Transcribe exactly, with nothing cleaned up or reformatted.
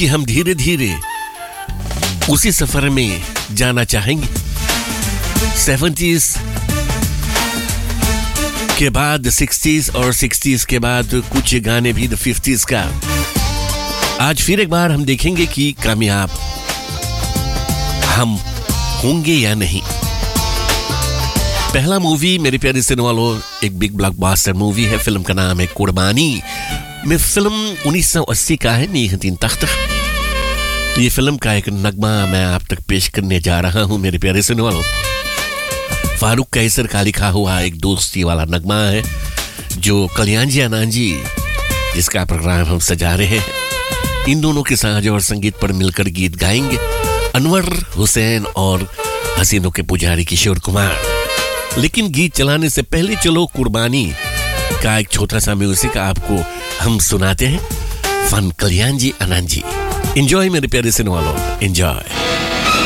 कि हम धीरे-धीरे उसी सफर में जाना चाहेंगे। सेवेंटीज़ के बाद सिक्सटीज़ और सिक्सटीज़ के बाद कुछ गाने भी द फिफ्टीज़ का। आज फिर एक बार हम देखेंगे कि कामयाब हम होंगे या नहीं। पहला मूवी मेरे प्यारे सुनने वालों एक बिग ब्लॉकबस्टर मूवी है। फिल्म का नाम है कुर्बानी। मैं फिल्म उन्नीस सौ अस्सी का है, negentien tachtig। ये फिल्म का एक नगमा मैं आप तक पेश करने जा रहा हूं मेरे प्यारे सुनने वालों। फारूक कैसर का लिखा हुआ एक दोस्ती वाला नगमा है जो कल्याण जी आनंद जी जिसका प्रोग्राम हम सजा रहे हैं, इन दोनों के साज और संगीत पर मिलकर गीत गाएंगे अनवर हुसैन और हसीनों के पुजारी किशोर कुमार। लेकिन गीत चलाने से पहले चलो कुर्बानी का एक छोटा सा म्यूजिक आपको हम सुनाते हैं। फन कल्याण जी आनंद जी। एंजॉय मेरे प्यारे सुनने वालों, एंजॉय।